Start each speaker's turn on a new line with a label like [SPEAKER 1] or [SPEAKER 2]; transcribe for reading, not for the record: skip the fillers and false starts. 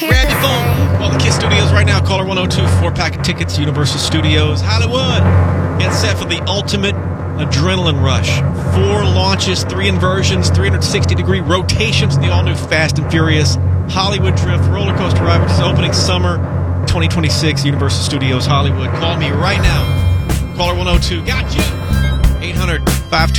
[SPEAKER 1] Grab your phone. Call the KISS Studios right now. Caller 102, 4-pack of tickets, Universal Studios, Hollywood. Get set for the ultimate adrenaline rush. 4 launches, 3 inversions, 360-degree rotations, the all-new Fast and Furious Hollywood Drift roller coaster ride, which is opening summer 2026, Universal Studios, Hollywood. Call me right now. Caller 102, got you. 800-520.